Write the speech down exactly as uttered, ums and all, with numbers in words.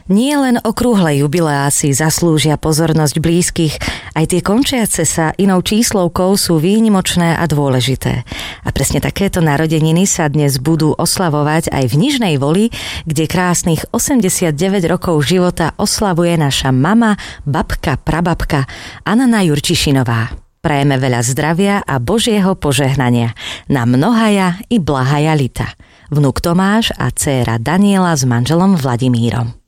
Nie len okrúhle jubileá si zaslúžia pozornosť blízkych, aj tie končiace sa inou číslovkou sú výnimočné a dôležité. A presne takéto narodeniny sa dnes budú oslavovať aj v Nižnej Voli, kde krásnych osemdesiatdeväť rokov života oslavuje naša mama, babka, prababka Anna Jurčišinová. Prajeme veľa zdravia a Božieho požehnania na mnohaja i blahaja lita. Vnuk Tomáš a dcéra Daniela s manželom Vladimírom.